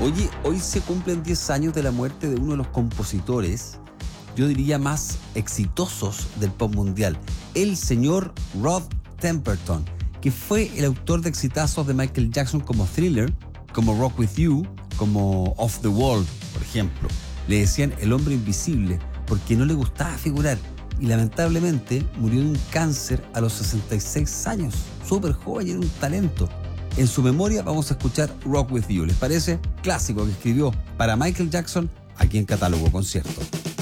Oye, hoy se cumplen 10 años de la muerte de uno de los compositores, yo diría más exitosos del pop mundial, el señor Rod Temperton, que fue el autor de exitazos de Michael Jackson como Thriller, como Rock With You, como Off the Wall, por ejemplo. Le decían el hombre invisible porque no le gustaba figurar y lamentablemente murió de un cáncer a los 66 años. Súper joven y era un talento. En su memoria vamos a escuchar Rock With You. ¿Les parece? Clásico que escribió para Michael Jackson aquí en Catálogo Concierto.